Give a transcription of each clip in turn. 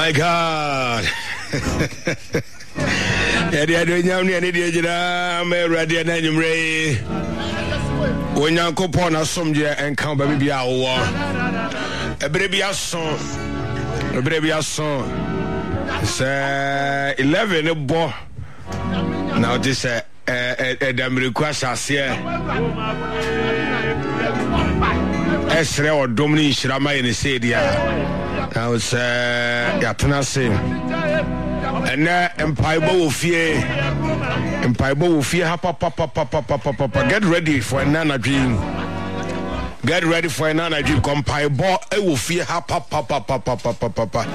My God. I don't know any idea. I'm ready and I'm ready. When you go upon a somewhere and come baby, a baby, a song. A baby, a song. It's 11 a boy. Now, this damn request I see. Esre or Domini Shirama in the city. I was Yatanasi. And Empire Fear. Empire Fear. Papa. Get ready for another dream. Get ready for another dream. Compire Bo. I will fear. Papa.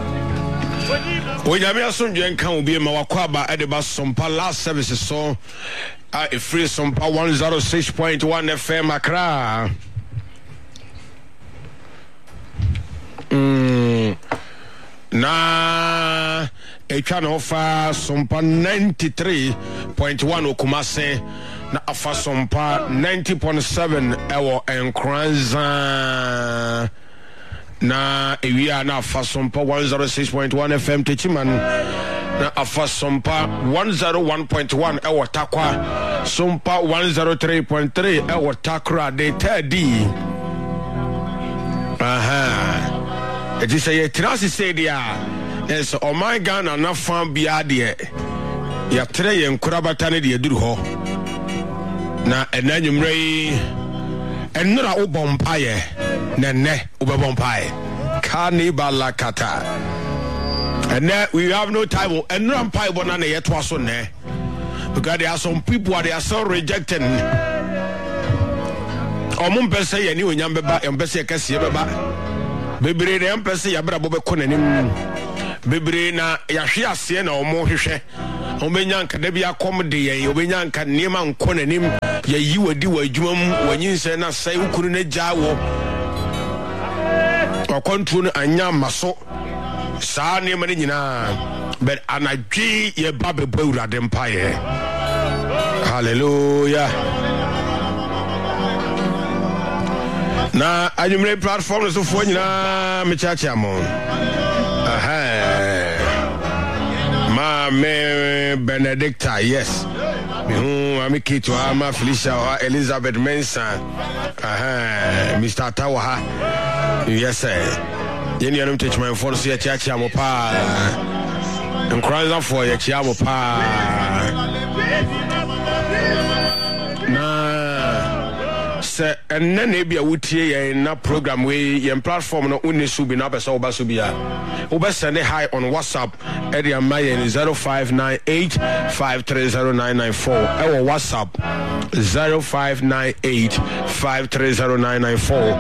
When you are soon, you can be Mawakwaba at the bus. Some last services so a free some 106.1 FM Accra. Na a channel for Sompa 93.1 Okumase na afa Sompa 90.7 ewo Enkranza na ewia na afa Sompa 106.1 FM Techiman na afa Sompa 101.1 ewo Takwa Sompa 103.3 ewo Takra de Tedi. It is a Trasi Sadia. Yes, oh my God, and not found Biadia. Yatre and Kurabatani, the Duho. Na and then you ray and not a bompire, Nene, Ubabompire, Carnibala Kata. And then we have no time, and no empire banana yet was on there. Because there are some people they are so rejected. Or Mumpese, and you and Yamba, and Bessie Cassiaba. Bebre na empese ya bra bobe konanim bebre na yahwe ase na omo hwehwe omenya nka da bia komde ye omenya nka niema nkonanim ya yi wadi wa adwumam wanyinse na sai ukuru na jawo okontu no anya maso saa niema ni nyina but anadwi ye babe bawurade mpaye. Hallelujah. Na anyumre platform so fo nyina me chacha mo ma me Benedicta, yes me ami kitwa ma Felicia Elizabeth Mensa Mr. Tawaha, yes sir yeni anum teach my phone so chacha mo pa nkranza for ya chia mo pa na and then maybe a wutie na program we yen platform no unisu bi na pesa oba so bia oba send hi on WhatsApp area my 0598530994 our WhatsApp 0598530994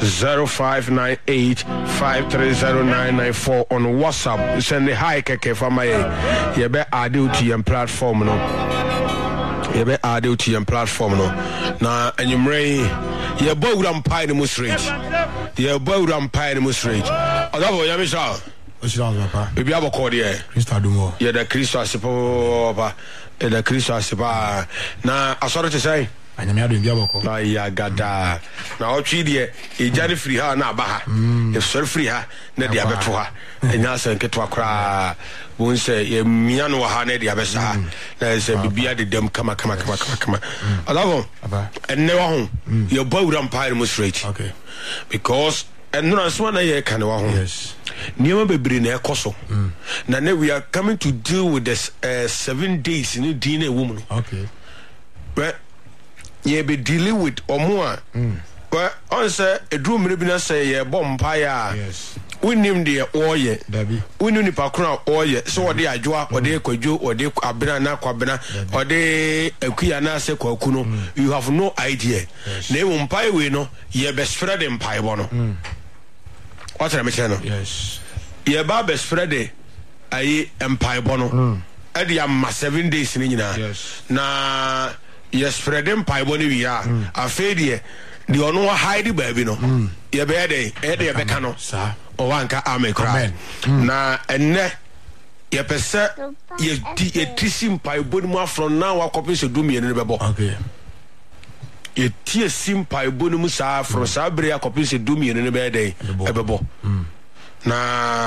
0598530994 on WhatsApp send hi keke for my ye be add to yen platform no ye be add to yen platform no na anyumre ye bawuram pai ne musrage ye bawuram pai ne musrage odabo ya misha osira papa bibi aboko de Kristo adumo ye da Kristo asipo papa e da Kristo asipa na asoro te sai anyame adu bibi aboko na ya gada na otwi de e jare free ha na aba ha e sori free ha na de abeto ha enya san keto akra won say ye mia no ha na de abesa na say bibia de dem kama alavo enne wa ho ye bawuram pai mo straight okay because no so na ye kan wa ho yes niema bebre na ekoso na we are coming to deal with this 7 days in the woman okay but ye be dealing with omo well on say edru mre bi na say ye bom mpaya yes unim de oye dabi unu ni pakura oye so ode adwoa ode kwadwo ode abena na kwabena ode akuya na se kwaku no you have no idea na e mpai we no ye be spread mpai bo no what am I saying? Yes ye ba be spread ayi mpai bo no e de am 7 days ni nyina yes na ye spread mpai bo ni wi a afedie the ono hide baby no ye be dey e de be ka no sa o wanka amekra na enne ye pese ye tisim pai bonimu afro na wa kopin se dumie ne bebo okay ye tie simpai bonimu sa afro sa bre akopin se dumie ne be dey e bebo na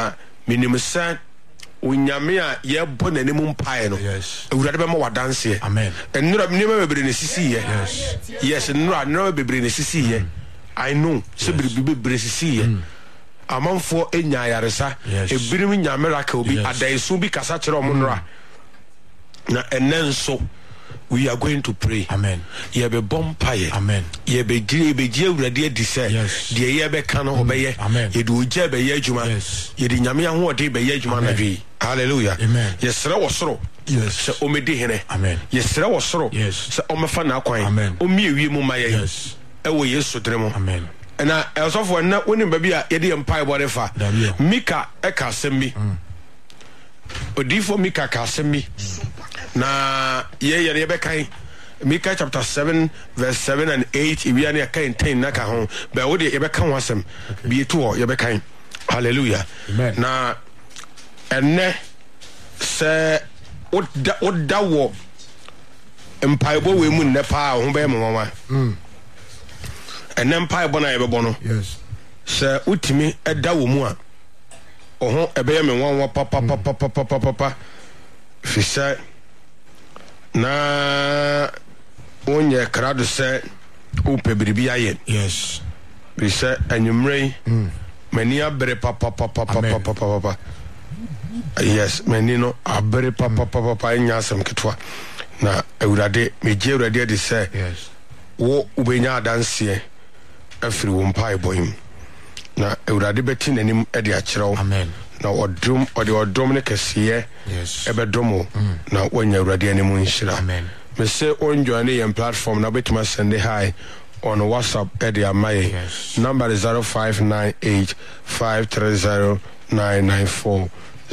minimum san unyame a ye bo nanim mpae no ewurade be ma wadanse amen enura nima bebre ne sisi ye yes enura bebre ne sisi ye I know se bebre sisi ye amanfo enya yaresa ebirim nya miracle bi adaisu bi kasa kire omonora na enenso we are going to pray amen ye be bompaye amen ye be gire urade adise de ye be kan obeye ye de oja be ye adwuma ye de nyame ahode be ye adwuma na dwi hallelujah ye sere wo soro se omedi hene amen ye sere wo soro se omefa na akwan omi ewie mu maye e wo yesu dremo amen na elsofo na woni ba bia ye de empire body fa Mika e ka sembi odifo Mika ka sembi na ye be kan Mika chapter 7 verse 7 and 8 we are kan 10 na ka ho ba wo de ye be kan wasem bi eto ye be kan hallelujah na enne se oda wo empire bo we mu ne pa ho be mo mama enne empire bo na ye be bo no se utimi eda wo mu a oho ebe ye me won papa fisa na onye krado se upe biribi aye fisa anyumrei mani abre papa yes mani no abre papa nyasem ketwa na ewurade meje ewurade de se wo ubenya adanse afiri wo mpai boyim na ewurade beti nanim e de akyerew amen na odom ne kesiye ebedomo na wonya ewurade anim nhyira amen me say on join your platform na betima send hi on WhatsApp at the Amaye number is 0598 530 994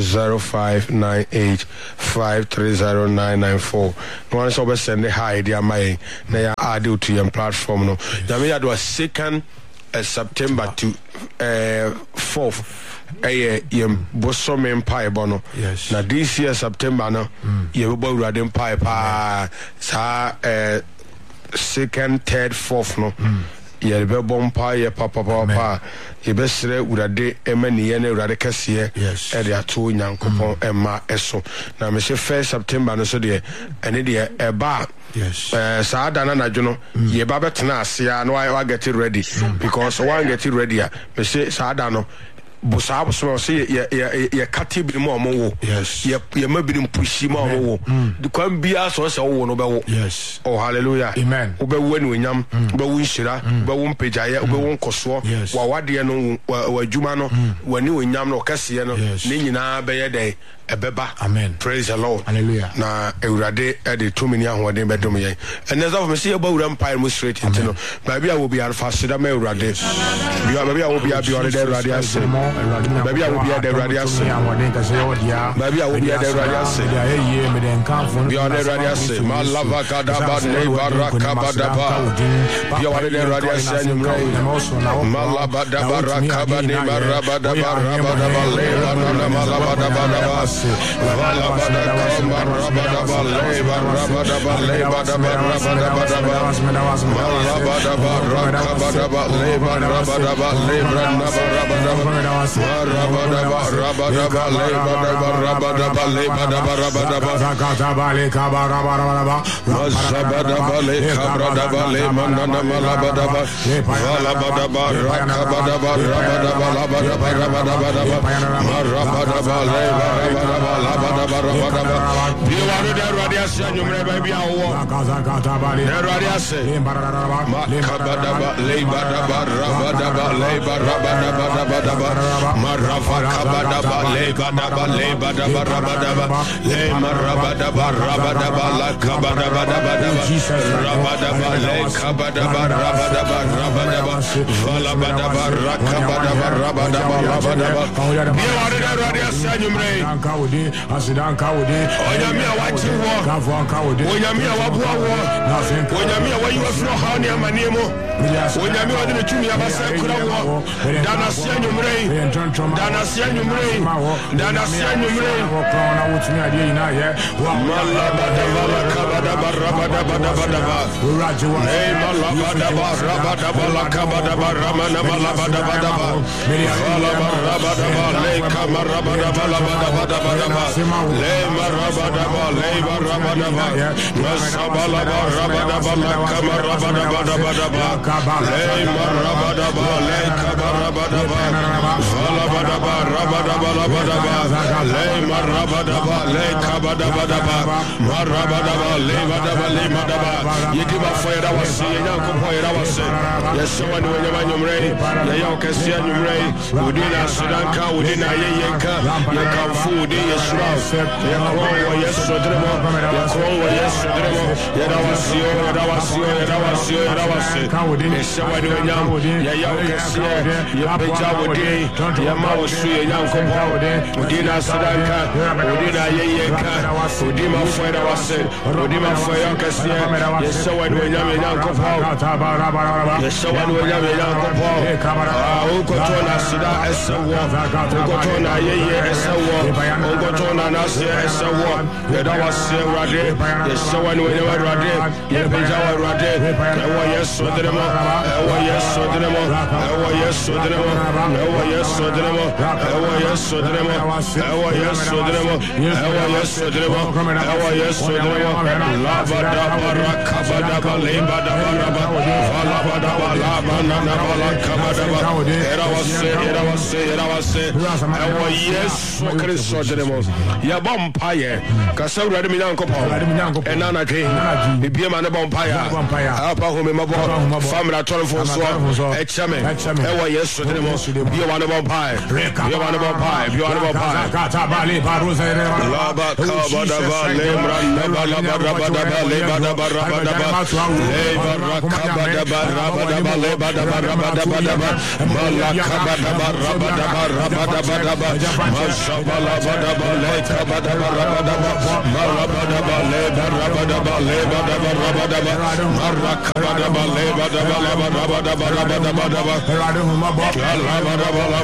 0598 530 994. No one so send hi the Amaye na ya add to your platform no na me do a 2nd September to 4th yem bosom empire bono na this year September no ye bo urade empire pa sa 2nd 3rd 4th no ye be bompa ye papa ye be sere urade emani ye na urade kase e de ato nyankopon emma eso na me se 1st September no so de ene de eba sa adana na dwono ye ba betena ase ya no I get it ready because one get it ready me say sa adano busa so say ye kati bi mo wo ye mabiri mpushi mo wo de kwan bia so se wo no be wo oh hallelujah amen wo be wo ni onyam be wo nshira be wo mpejaye wo be wo nkoso wa wade no wa adwuma no wani onyam no kase no ne nyina be ye dey ebeba amen praise the Lord hallelujah na ewurade e de to mini ahoden bedom ye ene so me say eba wura empire mo straight into no ba bia wo bia alfa sida ma ewurade bia ba bia wo bia bi ore de ewurade ase ba bia wo bia de ewurade ase ba bia wo bia de ewurade ase bia ore ewurade ase ma lava kada ba ne baraka badaba bia ore de ewurade ase anyumre ma lava da baraka ba ne baraba da baraba da ba le na ma lava da ba Asidan kawode onyamia wachi wo kavon kawode onyamia wabua wo onyamia wayi wafro ha ne amane mo onyame ɔde ne tumi abasa kura wɔ danasia nyumre danasia nyumre danasia nyumre na wotumi ade nyina yɛ mala bada bala kabada barabada bada bada ba nei mala bada barabada bala kabada baramana mala bada bada ba mala barabada ba le kamarabada bala bada bada bada ba le marabada ba le barabada ba masabala barabada bala kamarabada bada bada ba le marabada ba le kamarabada ba vala bada ba rabada bala bada ba le marabada ba le kabada bada ba marabada ba le bada ba le bada ba yedi ba foyera wase nya ko foyera wase yeso wani wanya nyumre ya ya okasi nyumre udina sudanka udina yeyenka ya kamfu udina yesra ya kro wa yeso dremo ya kro wa yeso dremo ya dawasio ya dawasio ya dawasio ya dawase yeso wani wanya ya ya okasi ya beja udina ya ma wosu ya nya ko udina sudanka udina yeyenka udima foyera wase udima foyera okasi yeso wani wanya nya ko yeso wani wanya nya ko ukotona sida esewo ukotona yeye esewo ukotona nasi esewo yedawase rade yeso wani wanya rade yebeja rade ewo yeso dremo ewo yeso dremo ewo yeso dremo ewo yeso dremo ewo yeso dremo ewo yeso dremo ewo yeso dremo ewo yeso dremo la bada baraka bada baleba da baraba vala bada bala banana bala kabada ba era wase ewo yeso Kristo dremo ya bompaye ka sawrade mi nyankopo enana dwe bibie ma ne bompaye apa home mabo famra tolfo so echame ewo yeso dremo bibie wa ne bompaye bibie wa ne bompaye bibie wa ne bompaye kata bale baroza la ba kabada bale mranda bala barabada bale bada barabada le barakabada barabada bale bada barabada bada mala kabada barabada barabada bada mashabala bada bale kabada barabada marabada bale barabada bale bada barabada marakabada bale bada bale barabada barabada bada la bada bala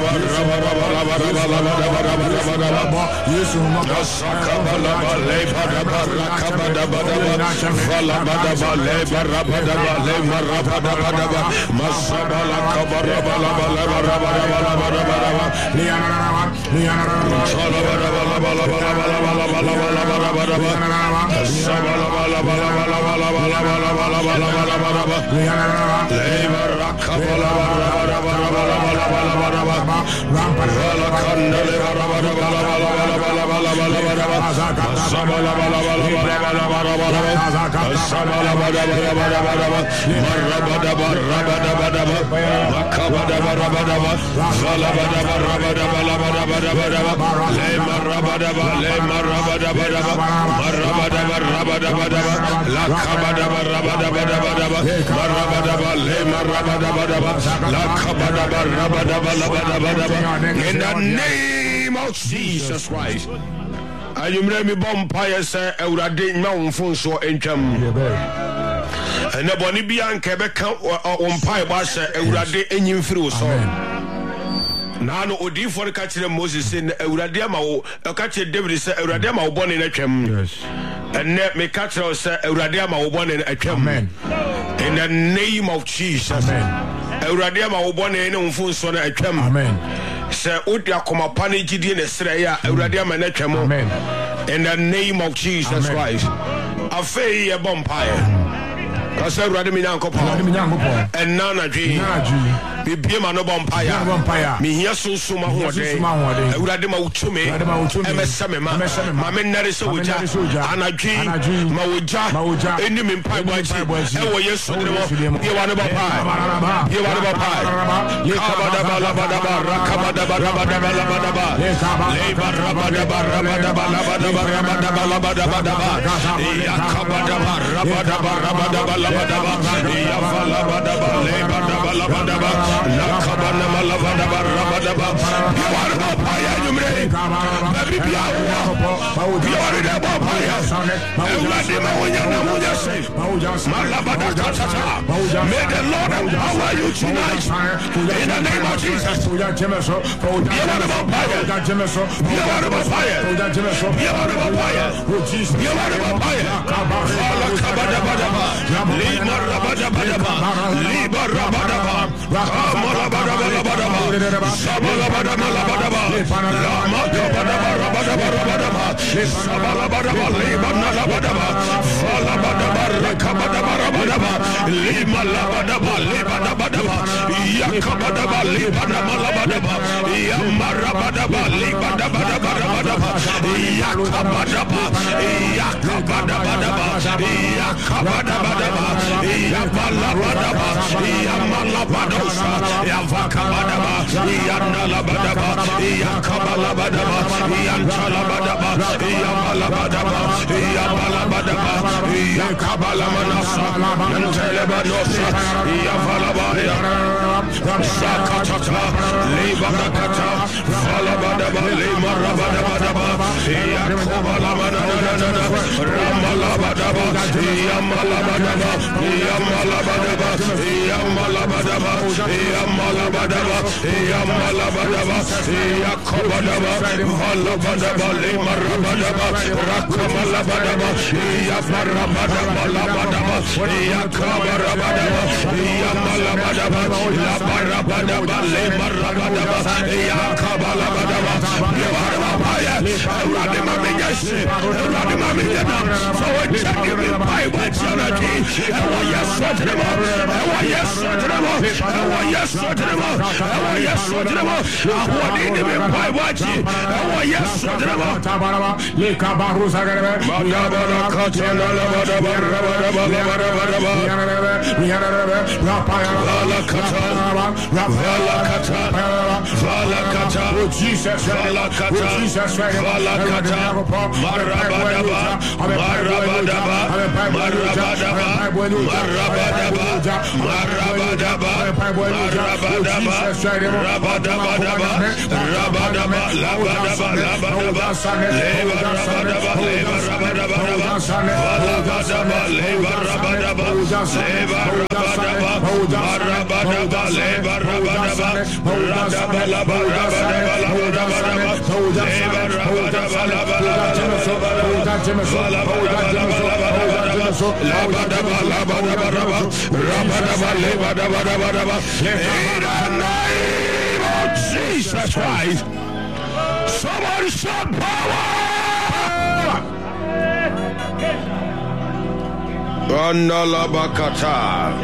barabada yesu sakabala bale bada barakabada bada vala bada bale barabada bale marabada bada masabala kabara bala bala barabada bala barabada liana sala bala bala bala bala bala bala bala bala bala sabala bala bala bala bala bala bala bala bala bala bala le barakabala barabada bala bala bala bala bala rampala kandale barabada bala bala bala bala bala bala sabala bala bala bala bala bala sabala bala bala bala bala marabada barabada bada makabada barabada vala bada barabada bala bada bada bada le marabada le marabada bada marabada barabada bada la kabada barabada bada bada marabada le marabada bada la kabada barabada bala bada bada in the name of Jesus Christ. Ayumre mi bompaye se Awurade nya wonfo so entwam ene boni bia nke beka wompaye ba se Awurade enyimfiri wo so na no odifo ka kire Moses se Awurade ama wo ka kire David se Awurade ama wo bone na twam ene me ka kire se Awurade ama wo bone na twam in the name of Jesus Awurade ama wo bone na wonfo so na twam amen se odi akoma pane gidie na sere ya Awurade ama na twam in the name of Jesus Christ afei ye bompaye ka se Awurade mi nyankopon en na dwe bibie ma no bompaya me hia sunsuma hoode Awurade ma wutumi emesame ma me nare se woja anadwe ma woja eni me mpai gwachi ewo Yesu demo ye wa no bompaya kabada bala bada rakabada bada bada bada le barabada barabada bada bala bada ya kabada barabada barabada bala bada ya fala bada le bada bala bada la kabana malabada barabada ba ya paya nyumre baby biawo biawo de bo paya ewurade ma wonya na wonya say malabada katata may the Lord empower you tonight in the name of Jesus biawo de bo paya biawo de bo paya biawo de bo paya biawo de bo paya ala kabada bada lima rabada bada liba rabada amara bada bada sabala bada bada lama kabada rabada bada sabala bada liba na bada fala bada rakabada bada lima labada liba na bada yakabada liba na bada yamara bada liba na bada yakabada yakabada yakabada yamalabada yamalabada yavakabada yanalabada yakabalabada yantalabada yamalabada yamalabada yakabalamanasa yantelebanosa yavalabaya sakatata lebadakata valabada lemarabada yakobalamana ramalabada yamalabada yamalabada yakobadaba valabada lemarabada rakamalabada yamarabada labada yakabarabada yamalabada labarabada lemarabada yakabalabada Jesus Christ. Somebody shout power. Andalabakata.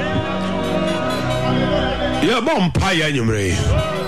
Ya bompaya nyumre.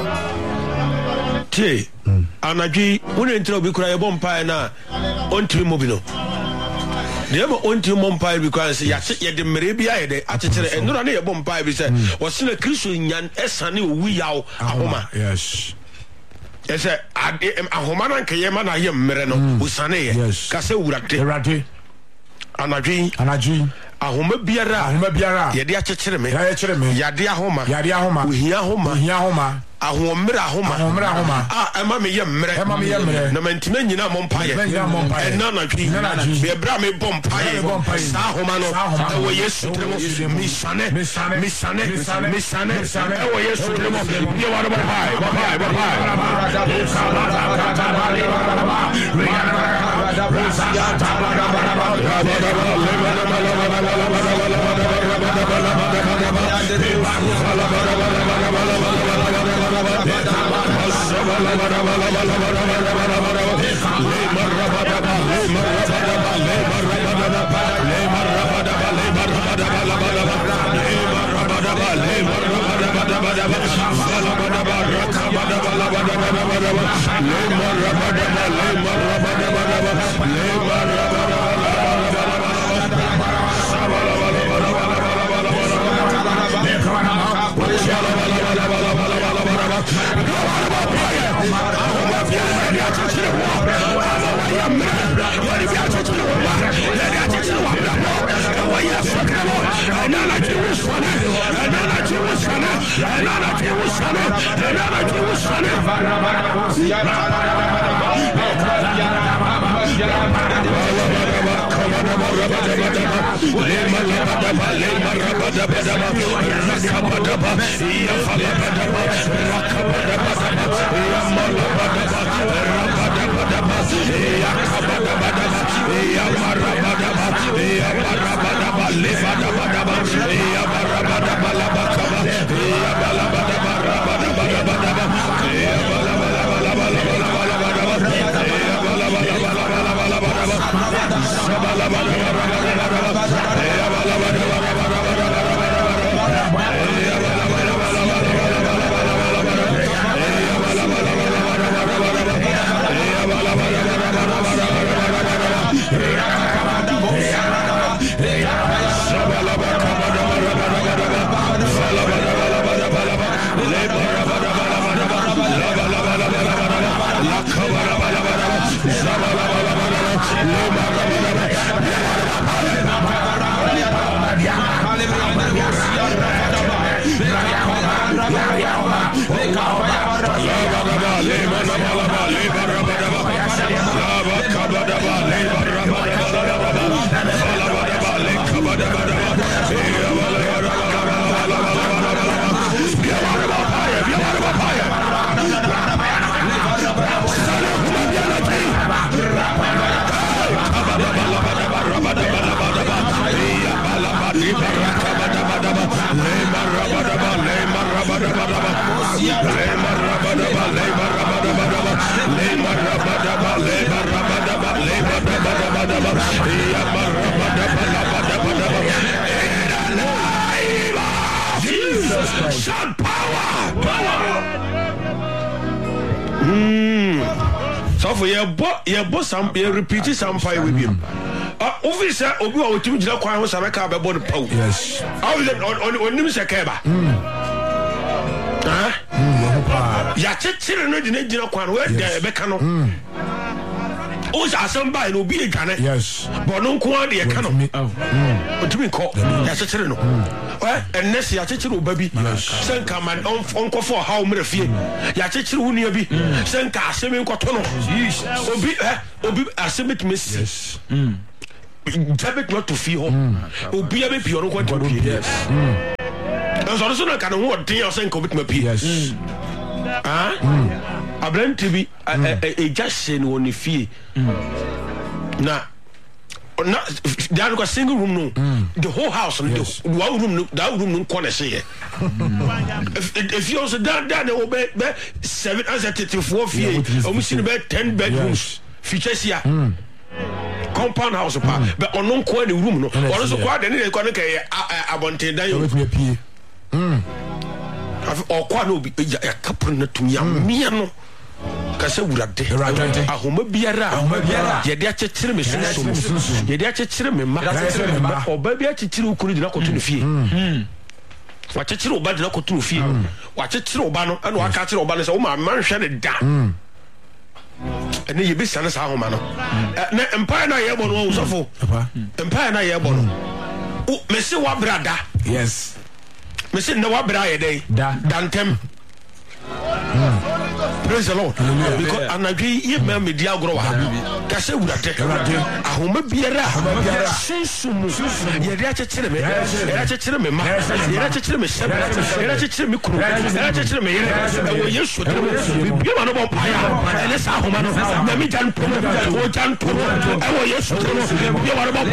Tie. Anadwi wone ntira obi kura ya bompaya na ontiri mobino. Dem onti mompire bi kwan se ya de mere bia ye de akekere enura na ye bompire bi se wo se na Kristo nyan esane owu yawo ahoma. Yes. Ese ahoma na nkeye ma na ye mere no usane ye ka se wurade anadwi ahoma biara ye de akekere me ya de ahoma ohia ahoma ahomra ahoma ema me ye mre na mantima nyina mompaye ena na twi be bra me bompaye sa ahoma no e wo Yesu tremo misane e wo Yesu tremo ye wa bye So for your boss, some repeat some fire with him. Officer, Obi, or two Jacquard was a car about the power. Yes. How is it on Nimsa Kaba? Yachit, no, the Jacquard, where the Becano. Oh, somebody will be a gunner. Yes. But no quantity a cannon. But to be called Yachit. And next Yachit, baby. Send come and uncle for how many feet. Yachit will near be. Send car, semi cotono. Obi, a summit miss. Yes. Tabit not to feel home. Obi, a baby, or what to be. Yes. As also I can what day or send commitment. Yes. I blame to be a just saying only fee. Now, there was a single room, no, the whole house, and one room, that room, no corner say. If you also done that, they will be 7 as a 4 feet, almost in about 10 bedrooms, features here. Compound house, but on no corner room, no, or also quite any corner, I want to die. Or quite no be a couple to me. Kase wurade ahoma biara ye de akyekyere me so ye de akyekyere me ma oba bi akyekyere okunu de na koto no fie wa akyekyere oba de na koto no fie wa akyekyere oba no na wa ka akyekyere oba no se wo ma manhwe ne da ene ye bi sane sa ahoma no na empire na ye bo no usofo empire na ye bo no me se wa brada yes me se na wa bra ye dey dantem praise the Lord. Because anagye ye ma media agro ha kase wurade ahoma biara sunsumu ye de akyekyere me ye akyekyere me ma ye akyekyere me sebe ye akyekyere me kuru ye akyekyere me ye wo yesu bi ma no bo paya ele sa ahoma no na mi jan to o jan to e wo yesu bi ma no bo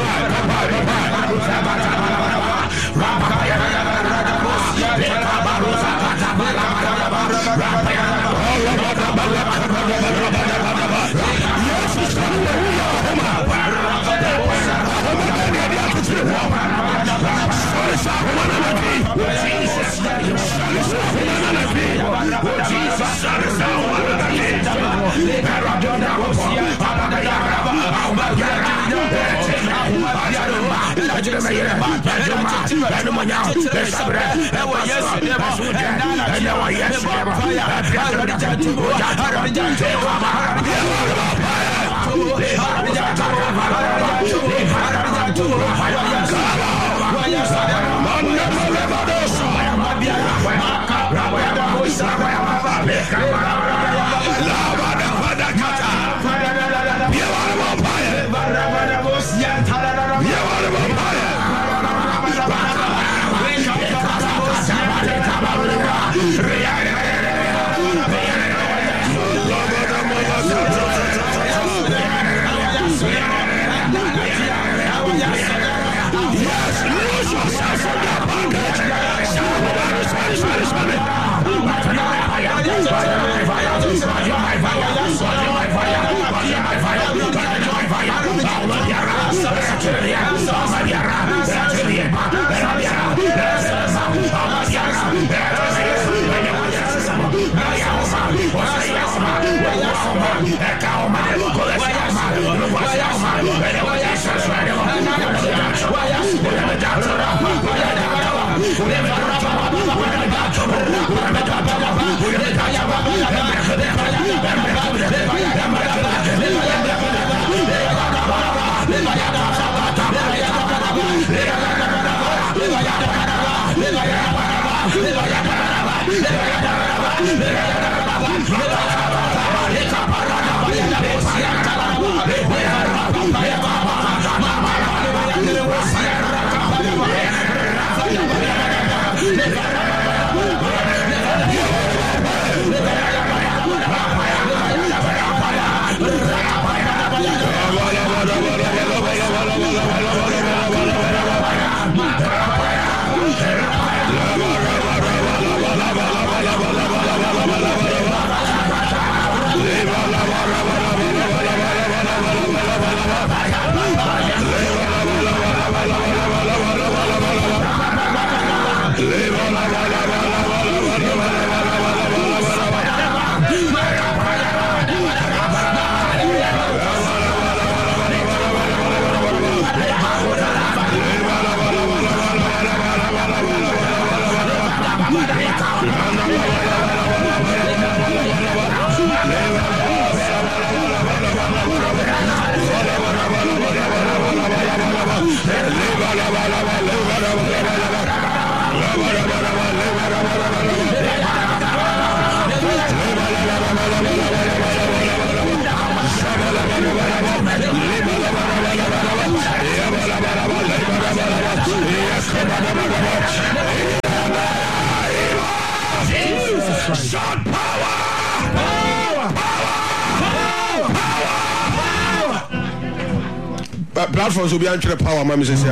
Platforms will be under the power, my Mrs.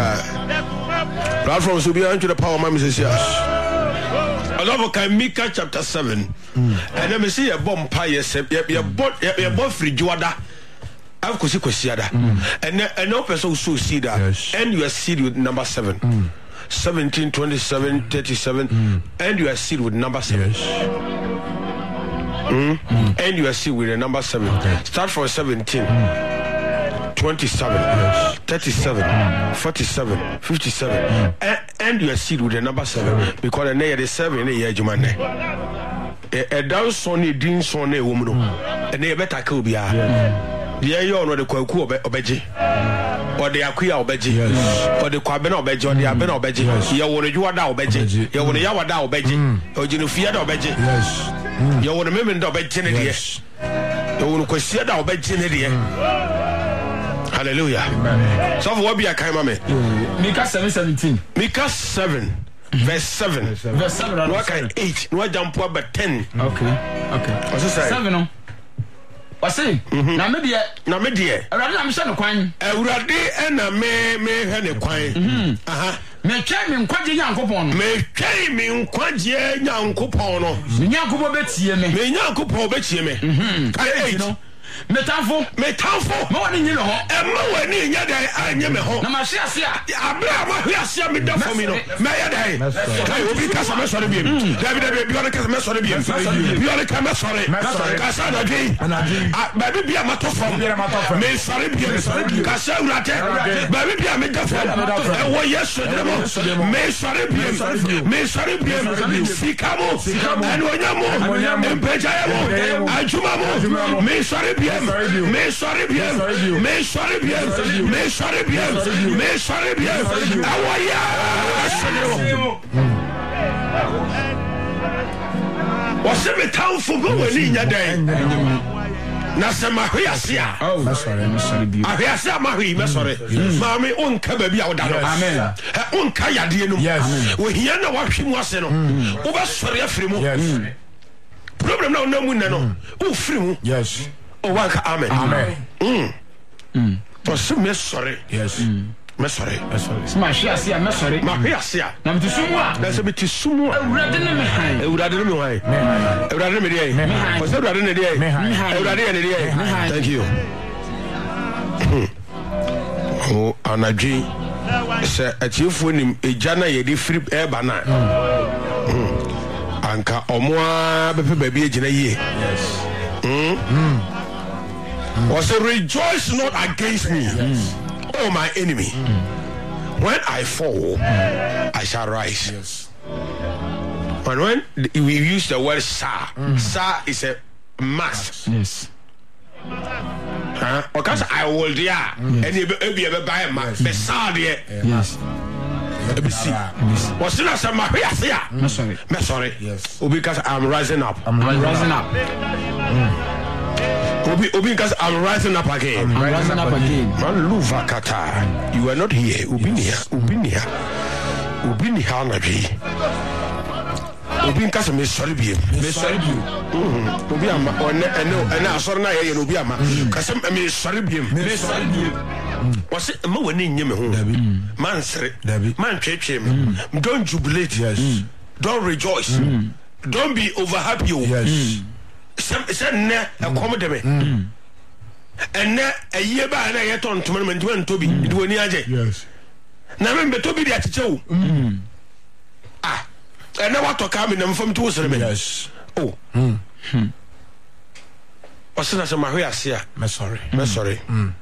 Platforms will be under the power, my Mrs. I love Micah chapter 7. And let me see a bomb pie, your both free Juada. I've Kosiada. And no person so see that. And you are seed with number 7. 17, 27, 37. And you are seed with number 7. And you are seed with the number 7. Start from 17. 27, 37, 47, 57, and you are seed with the number 7 because the near the 7 in a year, Jumane. A down sonny, Dean Sonny woman, and they better kill be a. The air or the Kwaku Obeji, or the Aquia Obeji, or the Quabeno Obeji, or the Abeno Obeji, you want to Juada Obeji, you want to Yawada Obeji, or Genufia Obeji, you want to Mimim Obeji, you want to question Obeji. Hallelujah. Amen. So what be a kaima me? Micah 7:17. Micah 7 verse 7. Verse 7. No I 8. No jump up but 10. Okay. What's it say? 7 no. What's it? Na me die. Awurade na me hye no kwan. Awurade na me hwe ne kwan. Aha. Me twai me nkwaje Nyankopon no. Me twai me nkwaje Nyankopon no. Me Nyankopon betie me. Me Nyankopon betie me. Kai 8. Metamfo ma wani nyine ho emma wani nya dai anye me ho na ma hwe ase a abra ma hwe ase me da for me no me ya dai kai obi kasa me sore biem David bi on kasa me sore biem bi on kasa me sore kasa na dai ba bi bia ma to from me sore biem kasa urate ba bi bia me da from e wo yeso de mo me sore biem sikamo and onyamo empeja mo ajuma mo me sore biem me sorry bien awaya wase me tawfo go wani nya dan na se ma hwe ase a me sorry bien ahwe ase a ma hwe me sorry ma me onka ba bi a woda no amen onka yade no wo hia na wa hwe mu ase no wo ba sorry afiri mu problem na wo na mu na no wo firi mu yes. Oh, one amen. For some, yes, sorry. Yes. Sorry. Smash, yes, yeah, sorry. My yes, yeah. Now, to Sumwa, that's a bit too soon. Rather than me, thank you. Oh, Anaji said, at you for him, a jana, a free air banana. anka omo bepe baby agina ye. Was a rejoice not against me, oh my enemy. When I fall, I shall rise. Yes. And when we use the word sa, sa is a must. Yes. Because I will there, and you be a buy a man, the sa there. Yes. Was it as a mahia? Sorry. Yes. Because I'm rising up. I'm rising up. Because I'm rising up again. I'm rising up again. Man, Luva Kata, you are not here. Ubinia Nabi. Ubin Casa, Miss Sorry, Miss Sorry. Ubiama, and I saw Naya and Ubiama. Casam, Miss Sorry, Miss Sorry. Was it a moment in Yemen? Man, sir, man, church him. Don't jubilate. Yes. Don't rejoice. Don't be over happy. Yes. Send a comment me. And a year by a year on tournament when Toby do any aje. Yes. Now remember Toby at Joe. Ah, and now what to come in them from 2 7. Yes. Oh, what's that? Maria here? Sorry.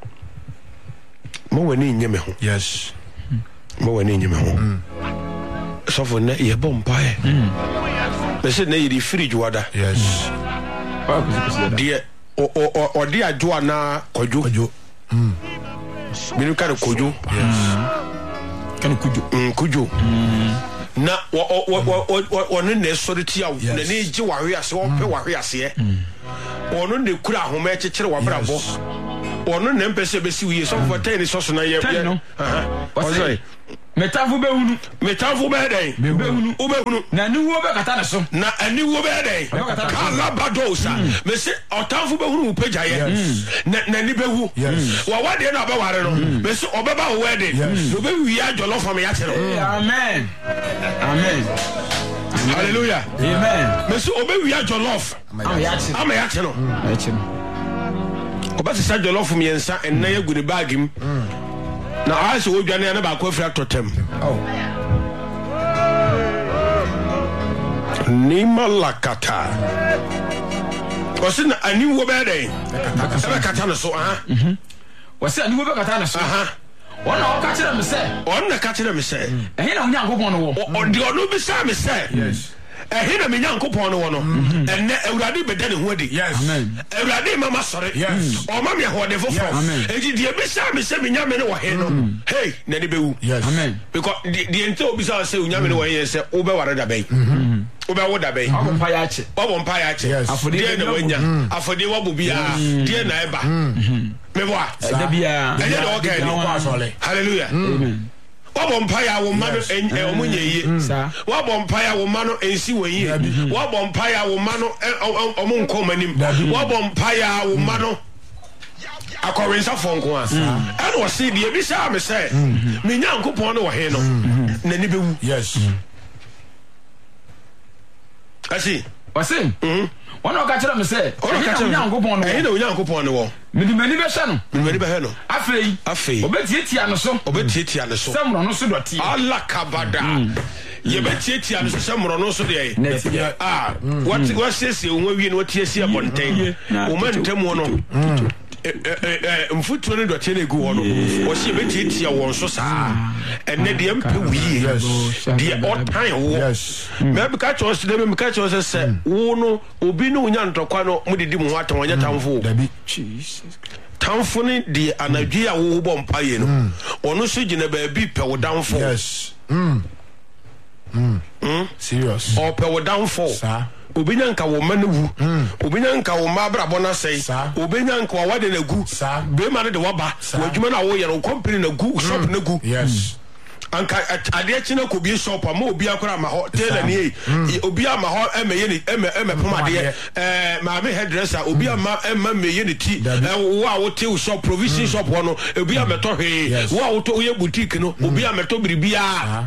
More in Yemen. Yes. More in Yemen. So for a bomb pie. They said, nay, the fridge water. Yes. Dear or dear Joanna Kojo. Minu kind of Kojo. Yes. Can Kujo. Na what necessary tea out the need you warriors so warriors here. Or no, they could have home at Wabra. Or no, Nempes, we some for 10 is also now. What's it? Metafu bede ube na ni wo be katana so na ani wo bede kala badosa me se otanfu be hunu peja ye na ni bewu wa wade na be ware no me se obeba wo wede no be wi ajolo fam ya tero. Amen. Hallelujah. Amen. Me se obe wi ajolo am ya tero obasi sa jolo fam yensa en na ye guni bagim. Now I saw you never back with that totem. Nima Lakata. Was in a new birthday. Katana so, was it a new Katana so? One of catching them say, on the catching them say, and he don't go on the wall. Or the other beside me say, yes. And he don't mean young coupon one, and already be dead in Woody. Yes, already, Mamma, sorry. Yes, or Mamma, whatever. And the beside me say, Yaman or Hen. Hey, Neddy Boo. Yes, amen. Because the entire bizarre say, Yaman away and say, Uber Warada Bay. Uber Wada Bay. I'm Payache. Bob Payache. Yes, I for the Wenya. I for the Wabubia. Dear Naiba. Me what? Hallelujah. Amen. Wabompaya wo mano omunye wabompaya wo mano ensi wenyi wabompaya wo mano omunkomanim wabompaya wo mano akorensa fonko a and was see the bisa me say me nyankopon no wo he no nani bewu. Yes. Asi wase one of catch them say nyankopon no he no nyankopon no wo meni be hye no meni be he no afei obetietia no so samro no so dote ala kabada ye betietia no so samro no so de what says you when we no tiesia bonten o mantem no mfutuo ne dote na egu ho no wo se betietia won so saa enne de mpe wiye de otan wo me be catch us de me catch us say wo no obi no nya ntokwa no mu didi mu ho atan wonya tamfo tamfo ne de anadwi a wo bo mpaye no ono so gina ba bi pe wo damfo. Yes. Serious. O pe wo damfo sa obinya nka wo manewu obinya nka wo mabrabo na sei obinya nka wo wade na gu be ma ne de woba wadwuma na wo ye no company na gu shop na gu. Yes. Anka ade china ko bi shop ma obi akora ma ho tailor ni obi ama ho emeye ni pomade ma me hairdresser obi ama meye ni ti wo a wo te shop provision shop no obi ameto hwe wo a wo to ye boutique no obi ameto biribia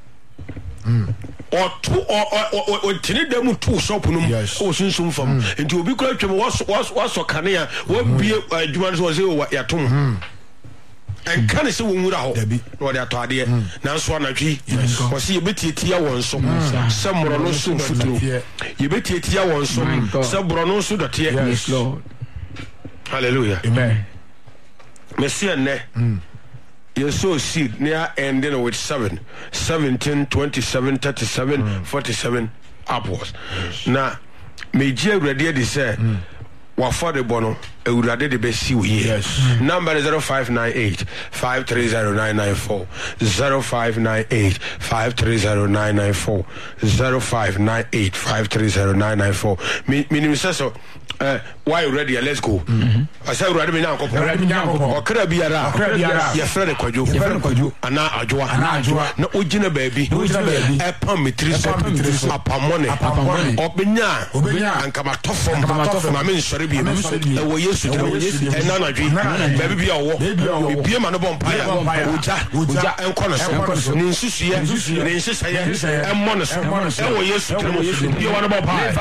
o tini demu tu shop no o sunsun fam nti obi kura twem waso kane a wo bie adwuma so wo se ya tom and can say when we are no they are there now so na twi was you beti tia won so some no so futuro you beti tia won so some brono so dot yes Lord hallelujah amen Messiah ne you sow seed near ending with 7 17 27 37 47 upwards now me je ready dey say for the bono Urade de Bessi yes. Number 0598 530994 0598 530994 0598 530994 Minimum says so why you ready? Let's go. I said ready now. Okra biara. Your friend Kwajo. Ana Ajwa. No ojina baby. Epam mitris apamone. Obenya. Ankama tofom. Ma me nsori bi. Ewo Yesu. Enana dwi. Baby bi awo. Bibie ma no bompaya. Oja enkono so. Ni nsusuye. Ni nseseye. Emmono so. Ewo Yesu. Bibie wa no bompaya.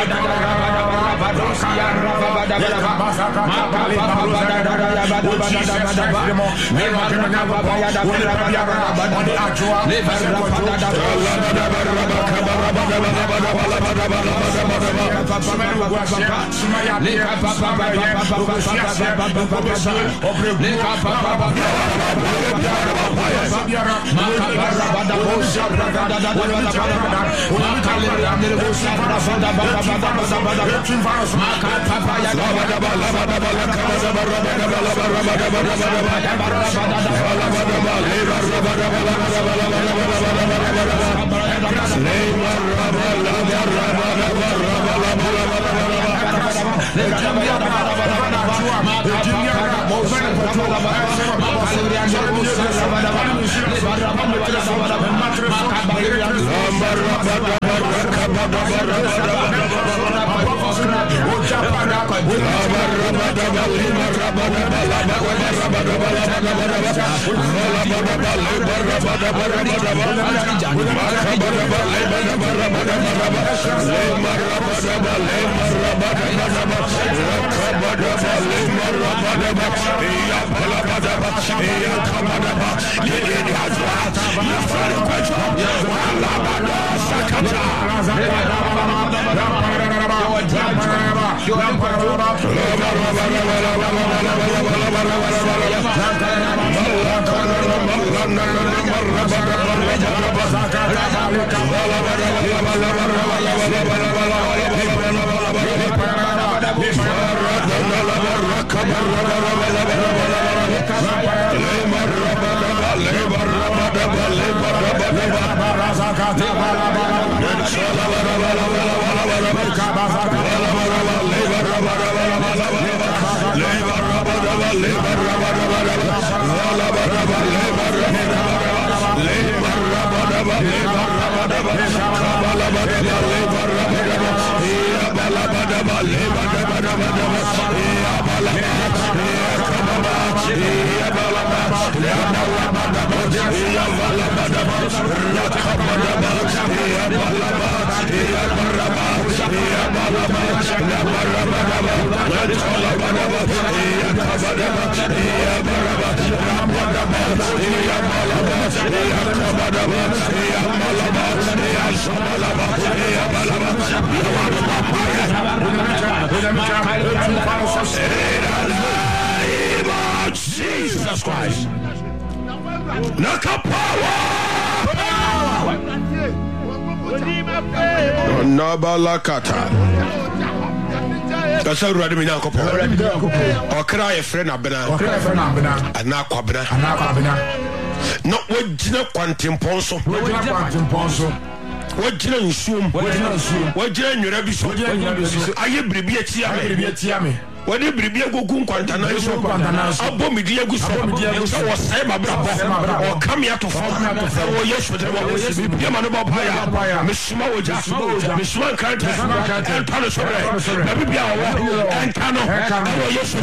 Jesus Christ. Naka power. Nabalakata. That's how ready me now. Okra ye friend abena. Ana kwabena. No wajina kwantimponso. Wajina nsum. Wajina nyurabiso. Aye bribi etia me. When you bring a good quantana, I'll bomb me, dear Gustavo, or say my brother, or come here to form. Oh, yes, Yamanaba, Miss Smoja, Miss Swanka, and Panosore, and Cano, oh, yes,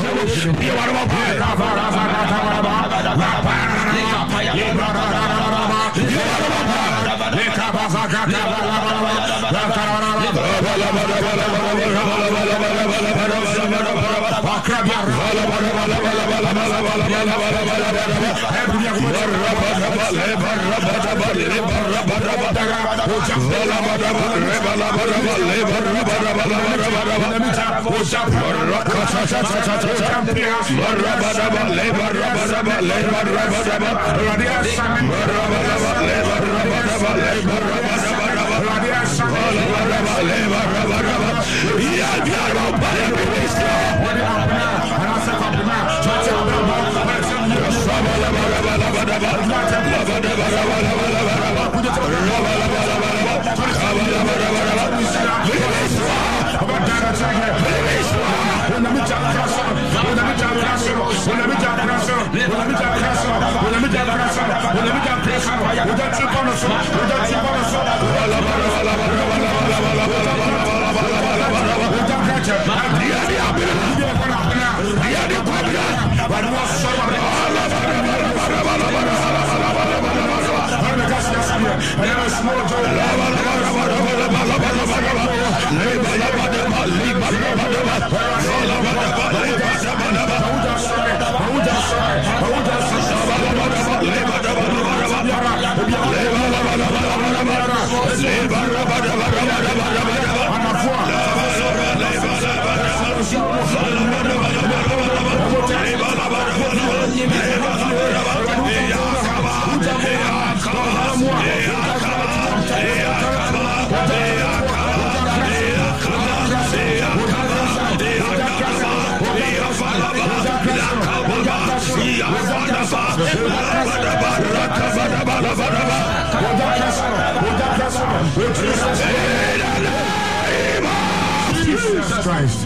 Jesus Christ.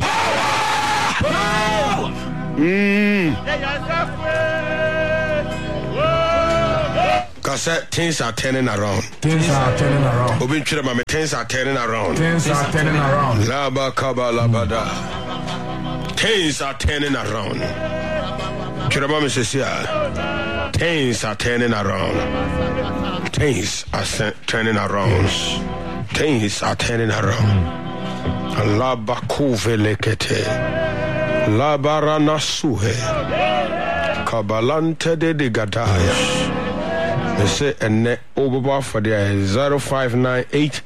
Cause things are turning around. Things are turning around. Things are turning around. Things are turning around. Laba kaba labada. Things are turning around. Chirama Messiah. Things are turning around. Things are turning around. Things are turning around. Laba kuvelekete. Labarana suhe. Kabalante de gadaya. They say and over for the 0598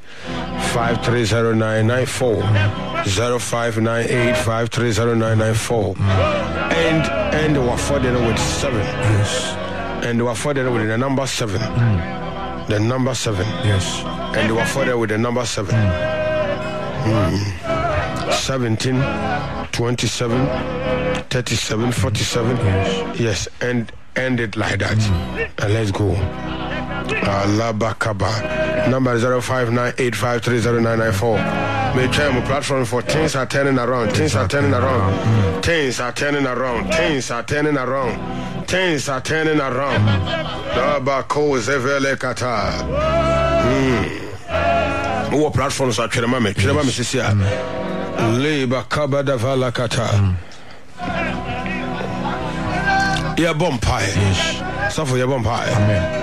530994 0598-530-994 and they were further with 7. Yes. And they were further with the number 7. The number 7. Yes. And they were further with the number 7. 17, 27, 37, 47. Yes. And end it like that. And let's go. Allah Bakaba. Number 0598530994. May try my platform for things are turning around. Things are turning around. Things are turning around. Things are turning around. Things are turning around. Dabako Zevele Kata. What platforms are Kiramame? Kiramame Sisia. Leba Kabada Vala Kata. Yeah, bumpire. Yes. Suffer your bumpire. Amen.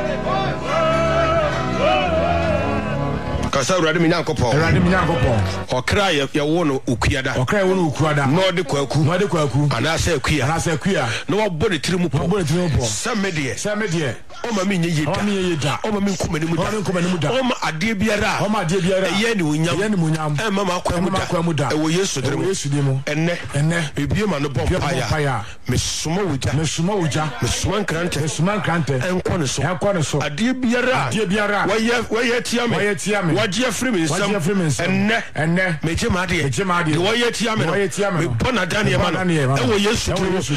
Kasa urade minyankopon. Urade minyankopon. Okra ya wono ukuada. Okra ya wono ukuada. No de kwaku. No de kwaku. Anase akuya. Anase akuya. No wabone tirimu po. Wabone tirimu po. Samedie. Samedie. Oma mi nyeyeda. Oma mi nyeyeda. Oma mi nkomanimu da. Oma nkomanimu da. Oma ade biara. Oma ade biara. Eye ni unyam. Eye ni munyam. Mama akwamu da. Ewo Yesu dimo. Ewo Yesu dimo. Enne. Ebie ma no bompaya. Mesuma wuja. Mesuma wuja. Mesuma nkrante. Mesuma nkrante. Enko ne so. Enko ne so. Ade biara. Ade biara. Waye tia me. Waye tia me. Waje afri me nsam. Enne. Meje ma de. Meje ma de. Waye tia me. Waye tia me. Me bona Daniel ma no. Ewo Yesu dimo.